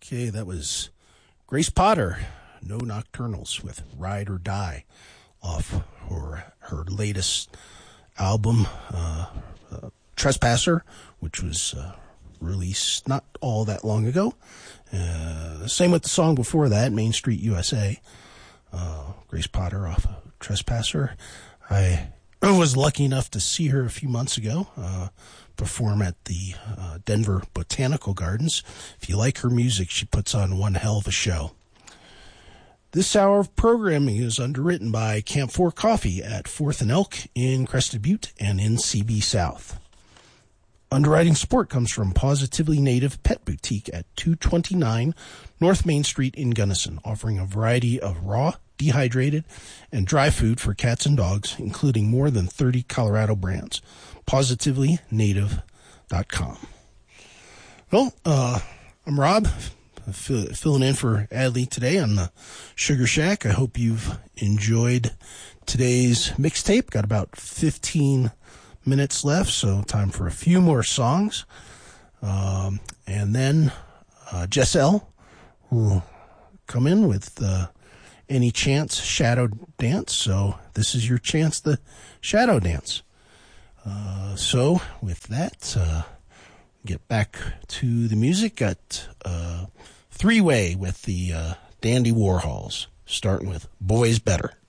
Okay, that was Grace Potter, No Nocturnals with Ride or Die off her latest album, Trespasser, which was released not all that long ago. Same with the song before that, Main Street USA. Grace Potter off of Trespasser. I was lucky enough to see her a few months ago perform at the Denver Botanical Gardens. If you like her music, she puts on one hell of a show. This hour of programming is underwritten by Camp 4 Coffee at 4th and Elk in Crested Butte and in CB South. Underwriting support comes from Positively Native Pet Boutique at 229 North Main Street in Gunnison, offering a variety of raw, dehydrated, and dry food for cats and dogs, including more than 30 Colorado brands. PositivelyNative.com. Well, I'm Rob, filling in for Adley today on the Sugar Shack. I hope you've enjoyed today's mixtape. Got about 15 minutes left, so time for a few more songs. And then Jess L will come in with Any Chance Shadow Dance. So this is your chance to shadow dance. So with that, get back to the music. Got Three-Way with the Dandy Warhols, starting with Boys Better.